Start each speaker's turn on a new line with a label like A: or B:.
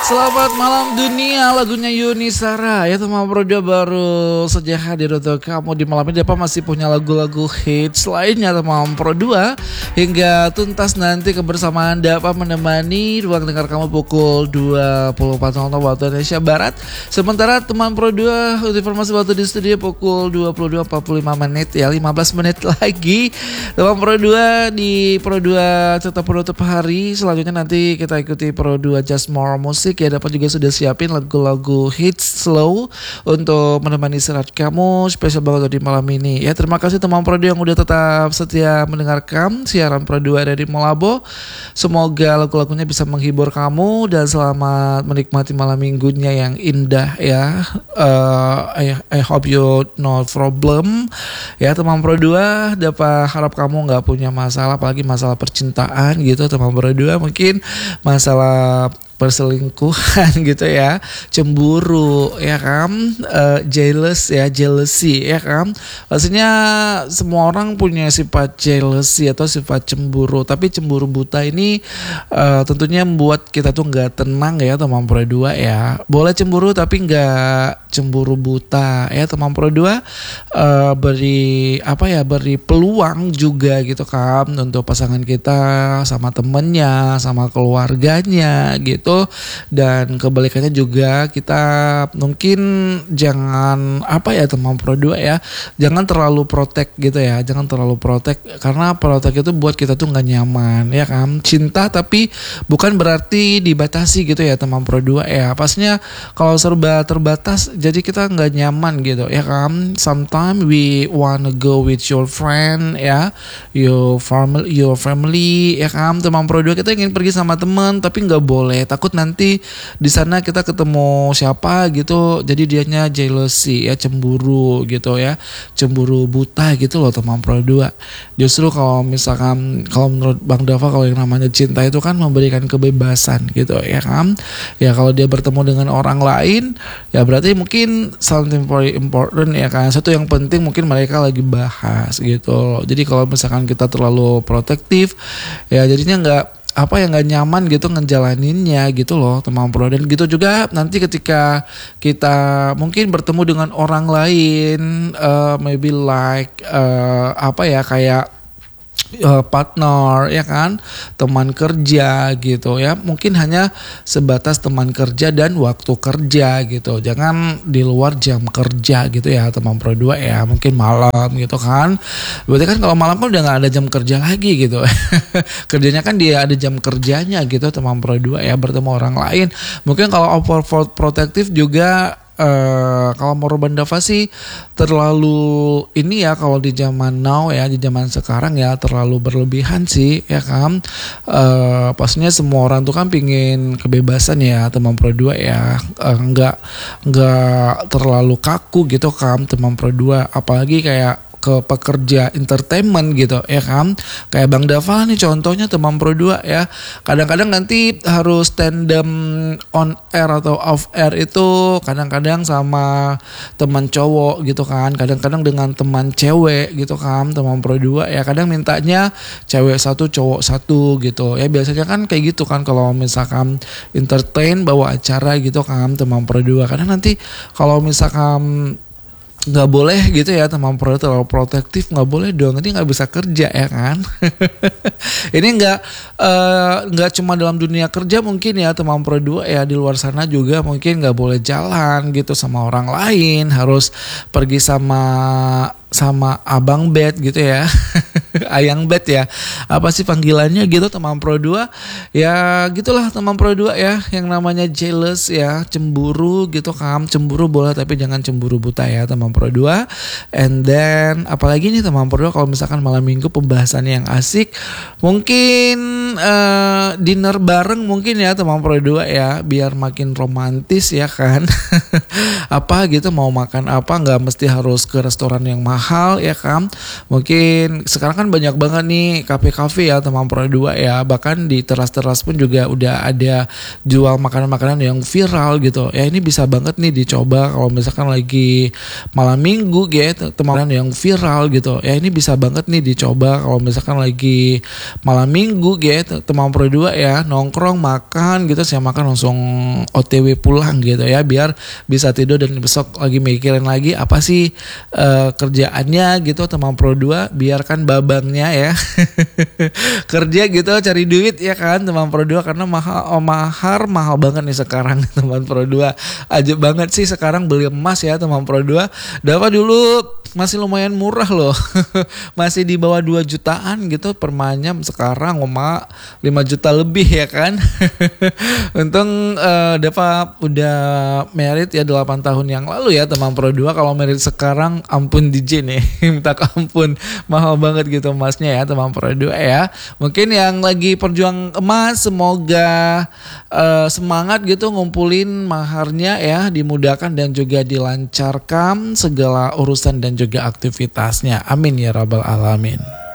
A: Selamat malam dunia, lagunya Yuni Sara ya teman Projo baru saja hadir untuk kamu di malam ini. Depa masih punya lagu-lagu hits lainnya teman Pro 2 hingga tuntas nanti kebersamaan Depa menemani ruang dengar kamu pukul 24.00 waktu Indonesia Barat. Sementara teman Pro 2 untuk informasi waktu di studio pukul 22.45 menit ya, 15 menit lagi teman Pro 2 di Pro 2 cerita penutup hari. Selanjutnya nanti kita ikuti Pro 2 Just More Music ya. Dapat juga sudah siapin lagu-lagu hits slow untuk menemani istirahat kamu spesial banget di malam ini ya. Terima kasih teman Pro 2 yang udah tetap setia mendengarkan siaran Pro 2 dari Molabo. Semoga lagu-lagunya bisa menghibur kamu dan selamat menikmati malam minggunya yang indah ya. I hope you no problem ya teman Pro 2. Dapat harap kamu gak punya masalah, apalagi masalah percintaan gitu teman Pro 2. Mungkin masalah perselingkuhan gitu ya, cemburu ya kan, jealousy ya kan. Maksudnya semua orang punya sifat jealousy atau sifat cemburu, tapi cemburu buta ini tentunya membuat kita tuh nggak tenang ya teman Pro 2 ya. Boleh cemburu tapi nggak cemburu buta ya teman Pro 2. Beri peluang juga gitu kan untuk pasangan kita sama temennya, sama keluarganya gitu. Dan kebalikannya juga kita mungkin jangan teman Pro 2 ya, jangan terlalu protect gitu ya, jangan terlalu protect karena protect itu buat kita tuh nggak nyaman ya kan. Cinta tapi bukan berarti dibatasi gitu ya teman Pro 2 ya. Pasnya kalau serba terbatas jadi kita nggak nyaman gitu ya kan. Sometimes we wanna go with your friend ya, your family ya kan. Teman Pro 2 kita ingin pergi sama teman tapi nggak boleh, takut nanti di sana kita ketemu siapa gitu jadi dianya jealousy ya, cemburu gitu ya, cemburu buta gitu loh teman Pro 2. Justru kalau misalkan kalau menurut Bang Dava, kalau yang namanya cinta itu kan memberikan kebebasan gitu ya kan. Ya kalau dia bertemu dengan orang lain ya berarti mungkin something very important ya kan, satu yang penting mungkin mereka lagi bahas gitu. Jadi kalau misalkan kita terlalu protektif ya jadinya nggak nyaman gitu ngejalaninnya gitu loh teman Pro. Dan gitu juga nanti ketika kita mungkin bertemu dengan orang lain, maybe like kayak partner ya kan, teman kerja gitu ya, mungkin hanya sebatas teman kerja dan waktu kerja gitu, jangan di luar jam kerja gitu ya teman Pro 2 ya. Mungkin malam gitu kan, berarti kan kalau malam kan udah gak ada jam kerja lagi gitu kerjanya kan dia ada jam kerjanya gitu teman Pro 2 ya, bertemu orang lain. Mungkin kalau overprotective juga kalau menurut Bang Dava sih terlalu ini ya, kalau di zaman now ya, di zaman sekarang ya terlalu berlebihan sih ya kan. Pastinya semua orang tuh kan pingin kebebasan ya teman Pro 2 ya, nggak terlalu kaku gitu kan teman Pro 2, apalagi kayak ke pekerja entertainment gitu ya kan. Kayak Bang Dava nih contohnya teman Pro 2 ya. Kadang-kadang nanti harus tandem on air atau off air itu kadang-kadang sama teman cowok gitu kan, kadang-kadang dengan teman cewek gitu kan teman Pro 2 ya. Kadang mintanya cewek satu cowok satu gitu ya. Biasanya kan kayak gitu kan kalau misalkan entertain bawa acara gitu kan teman Pro 2. Kadang nanti kalau misalkan nggak boleh gitu ya teman Pro, terlalu protektif nggak boleh dong, nanti nggak bisa kerja ya kan ini nggak cuma dalam dunia kerja mungkin ya teman Pro 2 ya, di luar sana juga mungkin nggak boleh jalan gitu sama orang lain, harus pergi sama abang bed gitu ya ayang bed ya, apa sih panggilannya gitu teman Pro 2 ya. Gitulah teman Pro 2 ya, yang namanya jealous ya, cemburu gitu kan. Cemburu boleh tapi jangan cemburu buta ya teman Pro 2. And then apalagi nih teman Pro 2, kalau misalkan malam minggu pembahasannya yang asik, mungkin dinner bareng mungkin ya teman Pro 2 ya, biar makin romantis ya kan apa gitu, mau makan apa nggak mesti harus ke restoran yang mahal ya kan. Mungkin sekarang kan banyak banget nih kafe-kafe ya teman Pro 2 ya. Bahkan di teras-teras pun juga udah ada jual makanan-makanan yang viral gitu. Ya ini bisa banget nih dicoba kalau misalkan lagi malam minggu gitu, teman yang viral gitu. Ya ini bisa banget nih dicoba kalau misalkan lagi malam minggu gitu, teman Pro 2 ya, nongkrong makan gitu, saya makan langsung OTW pulang gitu ya, biar bisa tidur dan besok lagi mikirin lagi apa sih kerjaannya gitu teman Pro 2, biarkan babangnya ya kerja gitu cari duit ya kan teman Pro 2, karena mahal banget nih sekarang teman Pro 2. Ajib banget sih sekarang beli emas ya teman Pro 2. Dapat dulu masih lumayan murah loh masih di bawah 2 jutaan gitu per manyam, sekarang 5 juta lebih ya kan untung dapat udah merit ya 8 tahun yang lalu ya teman Pro 2. Kalau merit sekarang ampun DJ nih minta ampun, mahal banget gitu emasnya ya teman Pro 2 ya. Mungkin yang lagi perjuang emas semoga semangat gitu ngumpulin maharnya ya, dimudahkan dan juga dilancarkan segala urusan dan juga aktivitasnya, amin ya rabbal alamin.